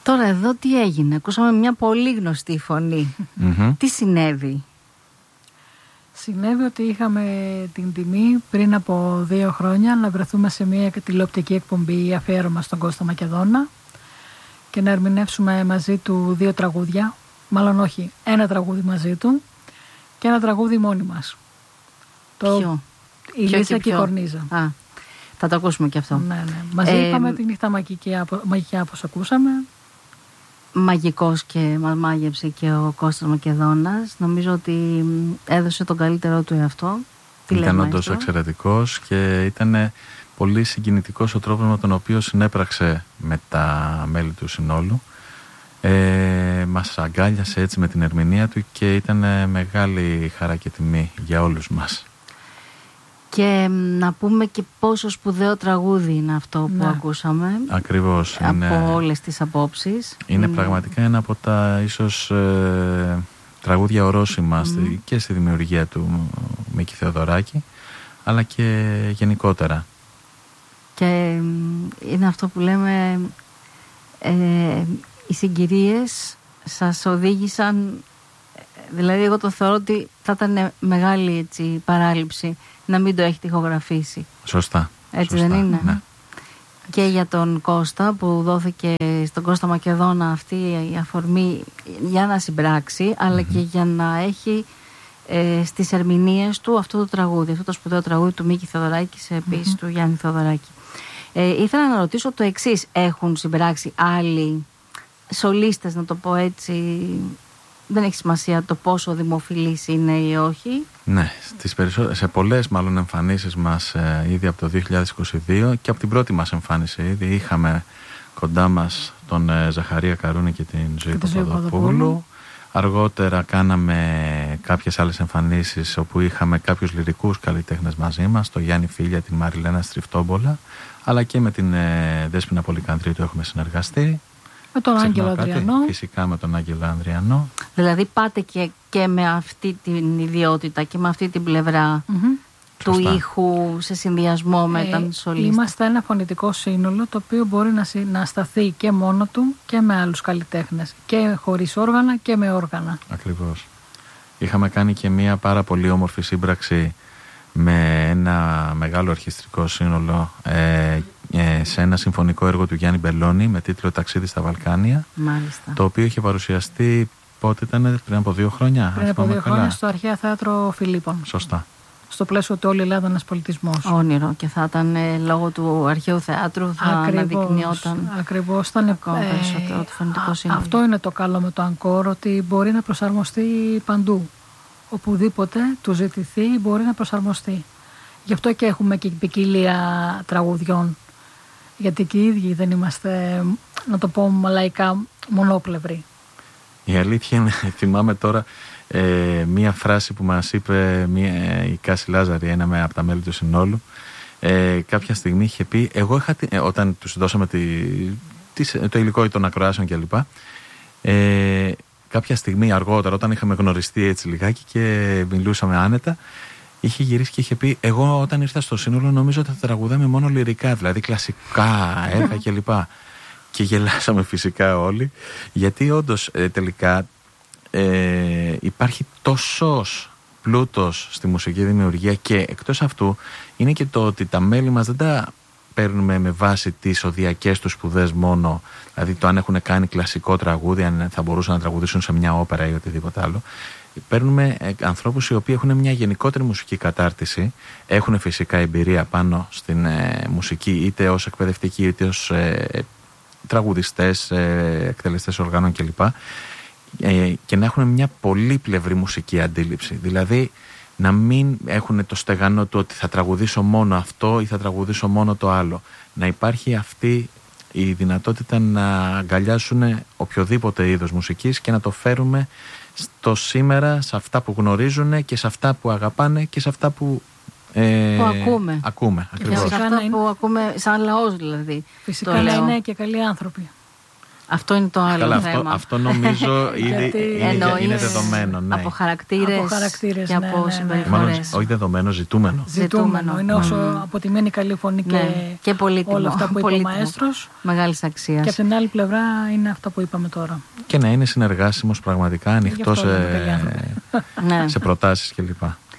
Τώρα εδώ τι έγινε? Ακούσαμε μια πολύ γνωστή φωνή. Τι συνέβη? Συνέβη ότι είχαμε την τιμή πριν από 2 χρόνια να βρεθούμε σε μια τηλεοπτική εκπομπή αφιέρωμα στον Κώστα Μακεδόνα και να ερμηνεύσουμε μαζί του 2 τραγούδια, μάλλον όχι, 1 τραγούδι μαζί του και 1 τραγούδι μόνοι μας. Ποιο? Η Λίζα και η Κορνίζα. Θα το ακούσουμε και αυτό. Ναι. Μαζί είπαμε τη νύχτα μαγική όπως ακούσαμε. Μαγικός και μας μάγεψε και ο Κώστας Μακεδόνας. Νομίζω ότι έδωσε τον καλύτερό του εαυτό. Ήταν όντως εξαιρετικός και ήταν πολύ συγκινητικός ο τρόπος με τον οποίο συνέπραξε με τα μέλη του συνόλου. Μας αγκάλιασε έτσι με την ερμηνεία του και ήταν μεγάλη χαρά και τιμή για όλους μας. Και να πούμε και πόσο σπουδαίο τραγούδι είναι αυτό που ακούσαμε. Ακριβώς. Από όλες τις απόψεις. Είναι πραγματικά ένα από τα ίσως τραγούδια ορόσημα και στη δημιουργία του Μίκη Θεοδωράκη, αλλά και γενικότερα. Και είναι αυτό που λέμε, οι συγκυρίες σας οδήγησαν, δηλαδή εγώ το θεωρώ ότι θα ήταν μεγάλη έτσι, παράληψη να μην το έχετε ηχογραφήσει. Σωστά. Έτσι σωστά, δεν είναι? Ναι. Και για τον Κώστα που δόθηκε στον Κώστα Μακεδόνα αυτή η αφορμή για να συμπράξει, αλλά και για να έχει στις ερμηνείες του αυτό το τραγούδι, αυτό το σπουδαίο τραγούδι του Μίκη Θεοδωράκη σε επίσης του Γιάννη Θεοδωράκη. Ήθελα να ρωτήσω το εξής: έχουν συμπράξει άλλοι σολίστες, να το πω έτσι, δεν έχει σημασία το πόσο δημοφιλής είναι ή όχι? Ναι, σε πολλές μάλλον εμφανίσεις μας ήδη από το 2022 και από την πρώτη μας εμφάνιση ήδη είχαμε κοντά μας τον Ζαχαρία Καρούνη και την Ζωή Παπαδοπούλου. Αργότερα κάναμε κάποιες άλλες εμφανίσεις όπου είχαμε κάποιους λυρικούς καλλιτέχνες μαζί μας, τον Γιάννη Φίλια, την Μαριλένα Στριφτόμπολα, αλλά και με την Δέσποινα Πολυκανδρίτου έχουμε συνεργαστεί. Με τον Άγγελο Ανδριανό. Φυσικά με τον Άγγελο Ανδριανό. Δηλαδή πάτε και με αυτή την ιδιότητα και με αυτή την πλευρά του Σωστά. ήχου σε συνδυασμό με τον σολίστα. Είμαστε ένα φωνητικό σύνολο το οποίο μπορεί να σταθεί και μόνο του και με άλλους καλλιτέχνες, και χωρίς όργανα και με όργανα. Ακριβώς. Είχαμε κάνει και μια πάρα πολύ όμορφη σύμπραξη με ένα μεγάλο ορχιστρικό σύνολο σε ένα συμφωνικό έργο του Γιάννη Μπελώνη με τίτλο «Ταξίδι στα Βαλκάνια». Μάλιστα. Το οποίο είχε παρουσιαστεί, πότε ήταν, πριν από 2 χρόνια? Πριν από 2 χρόνια στο Αρχαία Θέατρο Φιλίππων. Σωστά. Στο πλαίσιο του «Όλη η Ελλάδα ένας πολιτισμός». Όνειρο, και θα ήταν λόγω του Αρχαίου Θεάτρου, θα αναδεικνυόταν. Ακριβώς, ήταν ακόμα περισσότερο το φωνητικό σύνολο. Αυτό είναι το καλό με το Ανκόρ, ότι μπορεί να προσαρμοστεί παντού. Οπουδήποτε του ζητηθεί μπορεί να προσαρμοστεί. Γι' αυτό και έχουμε και ποικιλία τραγουδιών. Γιατί και οι ίδιοι δεν είμαστε, να το πω λαϊκά, μονόπλευροι. Η αλήθεια είναι, θυμάμαι τώρα μία φράση που μας είπε η Κάση Λάζαρη, ένα από τα μέλη του συνόλου. Κάποια στιγμή είχε πει, όταν τους δώσαμε το υλικό των ακροάσεων κλπ. Κάποια στιγμή αργότερα, όταν είχαμε γνωριστεί έτσι λιγάκι και μιλούσαμε άνετα, είχε γυρίσει και είχε πει: εγώ όταν ήρθα στο σύνολο νομίζω ότι θα τραγουδάμε μόνο λυρικά, δηλαδή κλασικά έργα κλπ. Και γελάσαμε φυσικά όλοι, γιατί όντως τελικά υπάρχει τόσος πλούτος στη μουσική δημιουργία, και εκτός αυτού είναι και το ότι τα μέλη μας δεν τα παίρνουμε με βάση τις οδιακές τους σπουδές μόνο, δηλαδή το αν έχουν κάνει κλασικό τραγούδι, αν θα μπορούσαν να τραγουδήσουν σε μια όπερα ή οτιδήποτε άλλο. Παίρνουμε ανθρώπους οι οποίοι έχουν μια γενικότερη μουσική κατάρτιση, έχουν φυσικά εμπειρία πάνω στην μουσική, είτε ως εκπαιδευτικοί είτε ως τραγουδιστές, εκτελεστές οργάνων κλπ. Και να έχουν μια πολύπλευρη μουσική αντίληψη. Δηλαδή να μην έχουν το στεγανό του ότι θα τραγουδήσω μόνο αυτό ή θα τραγουδήσω μόνο το άλλο. Να υπάρχει αυτή η δυνατότητα να αγκαλιάσουν οποιοδήποτε είδος μουσικής και να το φέρουμε στο σήμερα, σε αυτά που γνωρίζουν και σε αυτά που αγαπάνε και σε αυτά που ακούμε. Και σε αυτά που ακούμε σαν λαός δηλαδή. Φυσικά να είναι και καλοί άνθρωποι. Αυτό είναι το άλλο Καλά, θέμα. αυτό νομίζω είναι δεδομένο. Ναι. Από χαρακτήρες και από συμπεριφορές. Όχι δεδομένο, ζητούμενο. Ζητούμενο. Είναι όσο αποτιμμένη καλή φωνή και πολύτιμο, όλα αυτά που είπε ο μαέστρος. Μεγάλης αξίας. Και από την άλλη πλευρά είναι αυτά που είπαμε τώρα. Και να είναι συνεργάσιμος πραγματικά, ανοιχτό σε προτάσεις κλπ.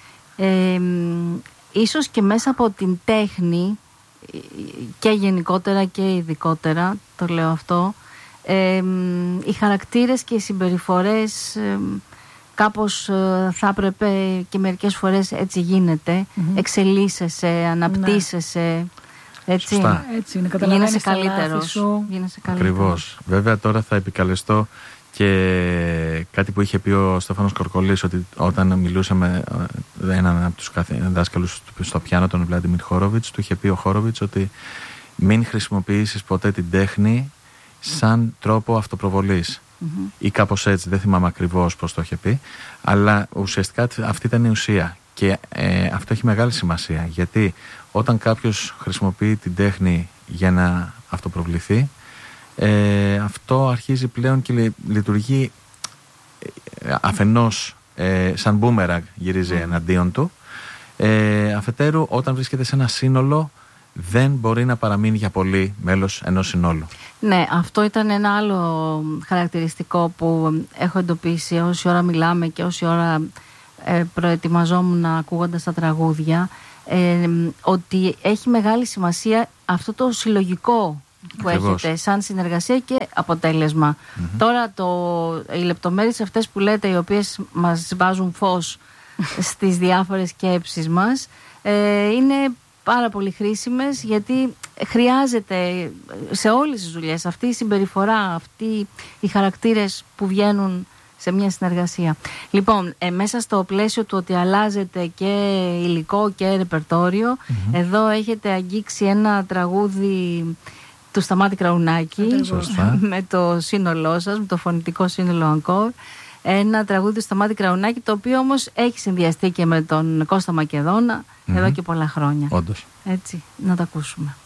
Ίσως και μέσα από την τέχνη και γενικότερα και ειδικότερα, το λέω αυτό, οι χαρακτήρες και οι συμπεριφορές κάπως θα έπρεπε και μερικές φορές έτσι γίνεται. Εξελίσσεσαι, αναπτύσσεσαι. Έτσι. Σωστά. Έτσι είναι, γίνεσαι καλύτερος. Ακριβώς. Βέβαια τώρα θα επικαλεστώ και κάτι που είχε πει ο Στέφανος Κορκολής, ότι όταν μιλούσε με έναν από τους δάσκαλους στο πιάνο, τον Βλάντιμιρ Χόροβιτς, του είχε πει ο Χόροβιτς ότι μην χρησιμοποιήσεις ποτέ την τέχνη σαν τρόπο αυτοπροβολής. Ή κάπως έτσι, δεν θυμάμαι ακριβώς πώς το είχε πει, αλλά ουσιαστικά αυτή ήταν η ουσία. Και αυτό έχει μεγάλη σημασία, γιατί όταν κάποιος χρησιμοποιεί την τέχνη για να αυτοπροβληθεί, αυτό αρχίζει πλέον και λειτουργεί αφενός σαν μπούμεραγκ, γυρίζει εναντίον του, αφετέρου όταν βρίσκεται σε ένα σύνολο δεν μπορεί να παραμείνει για πολύ μέλος ενός συνόλου. Ναι, αυτό ήταν ένα άλλο χαρακτηριστικό που έχω εντοπίσει όση ώρα μιλάμε και όση ώρα προετοιμαζόμουν ακούγοντας τα τραγούδια, ότι έχει μεγάλη σημασία αυτό το συλλογικό που έχετε σαν συνεργασία και αποτέλεσμα. Τώρα οι λεπτομέρειες αυτές που λέτε, οι οποίες μας βάζουν φως στις διάφορες σκέψεις μας, είναι πάρα πολύ χρήσιμες, γιατί χρειάζεται σε όλες τις δουλειές αυτή η συμπεριφορά, αυτοί οι χαρακτήρες που βγαίνουν σε μια συνεργασία. Λοιπόν, μέσα στο πλαίσιο του ότι αλλάζεται και υλικό και ρεπερτόριο, εδώ έχετε αγγίξει ένα τραγούδι του Σταμάτη Κραουνάκη με το σύνολό σας, με το φωνητικό σύνολο Encore. Ένα τραγούδι του Σταμάτη Κραουνάκη, το οποίο όμως έχει συνδυαστεί και με τον Κώστα Μακεδόνα εδώ και πολλά χρόνια. Όντως. Έτσι, να το ακούσουμε.